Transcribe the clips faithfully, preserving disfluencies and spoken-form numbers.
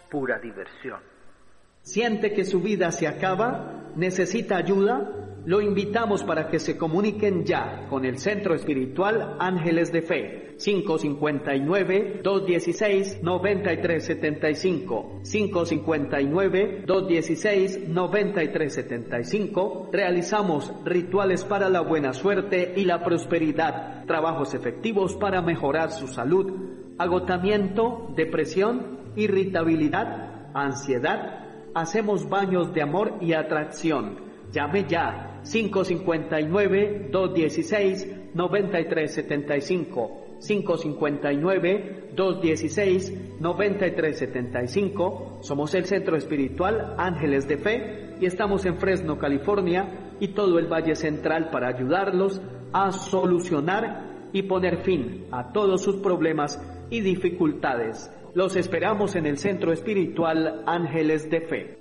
pura diversión. ¿Siente que su vida se acaba? ¿Necesita ayuda? Lo invitamos para que se comuniquen ya con el Centro Espiritual Ángeles de Fe. cinco cinco nueve, dos uno seis, nueve tres siete cinco. cinco cinco nueve, dos uno seis, nueve tres siete cinco. Realizamos rituales para la buena suerte y la prosperidad. Trabajos efectivos para mejorar su salud. Agotamiento, depresión, irritabilidad, ansiedad. Hacemos baños de amor y atracción. Llame ya, cinco cinco nueve, dos uno seis, nueve tres siete cinco. cinco cinco nueve, dos uno seis, nueve tres siete cinco. Somos el Centro Espiritual Ángeles de Fe y estamos en Fresno, California y todo el Valle Central para ayudarlos a solucionar y poner fin a todos sus problemas y dificultades. Los esperamos en el Centro Espiritual Ángeles de Fe.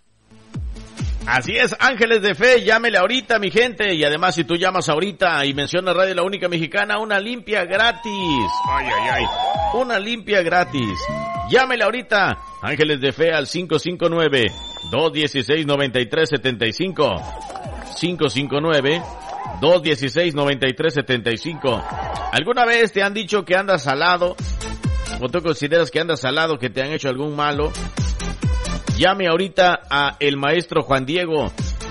Así es, Ángeles de Fe, llámele ahorita, mi gente, y además si tú llamas ahorita y mencionas Radio La Única Mexicana, una limpia gratis. Ay, ay, ay, una limpia gratis. Llámele ahorita, Ángeles de Fe, al cinco cinco nueve, dos uno seis, nueve tres siete cinco. cinco cinco nueve, dos uno seis, nueve tres siete cinco. ¿Alguna vez te han dicho que andas salado? ¿O tú consideras que andas salado, que te han hecho algún malo? Llame ahorita a el maestro Juan Diego.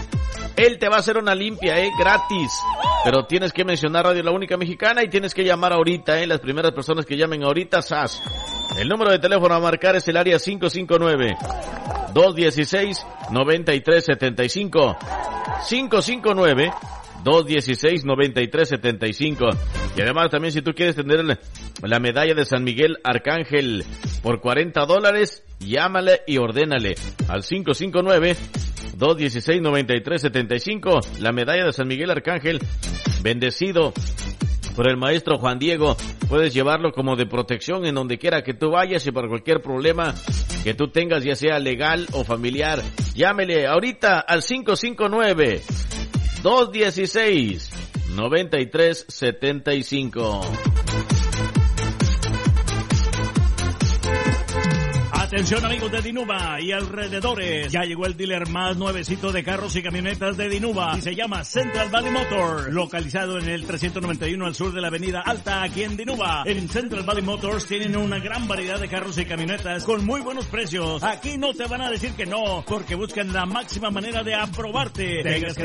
Él te va a hacer una limpia, eh, gratis. Pero tienes que mencionar Radio La Única Mexicana y tienes que llamar ahorita, eh. Las primeras personas que llamen ahorita, S A S. El número de teléfono a marcar es el área cinco cinco nueve, dos uno seis, nueve tres siete cinco. cinco cinco nueve, dos uno seis, nueve tres siete cinco. Y además también si tú quieres tener la, la medalla de San Miguel Arcángel por cuarenta dólares, llámale y ordénale al cinco cinco nueve, dos uno seis, nueve tres siete cinco. La medalla de San Miguel Arcángel, bendecido por el maestro Juan Diego. Puedes llevarlo como de protección en donde quiera que tú vayas y para cualquier problema que tú tengas, ya sea legal o familiar. Llámele ahorita al cinco cinco nueve, dos uno seis, nueve tres siete cinco. Atención amigos de Dinuba y alrededores, ya llegó el dealer más nuevecito de carros y camionetas de Dinuba y se llama Central Valley Motors, localizado en el trescientos noventa y uno al sur de la avenida Alta aquí en Dinuba. En Central Valley Motors tienen una gran variedad de carros y camionetas con muy buenos precios. Aquí no te van a decir que no, porque buscan la máxima manera de aprobarte. Tengas que